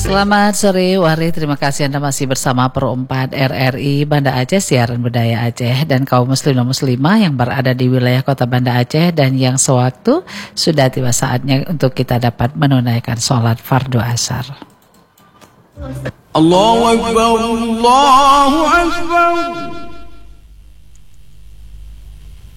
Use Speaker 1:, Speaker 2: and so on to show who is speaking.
Speaker 1: Selamat sore Wari, terima kasih Anda masih bersama Pro 4 RRI Banda Aceh, siaran budaya Aceh, dan kaum muslim dan muslimah yang berada di wilayah kota Banda Aceh, dan yang sewaktu sudah tiba saatnya untuk kita dapat menunaikan sholat fardu asar.
Speaker 2: Allahu Akbar, Allahu Akbar.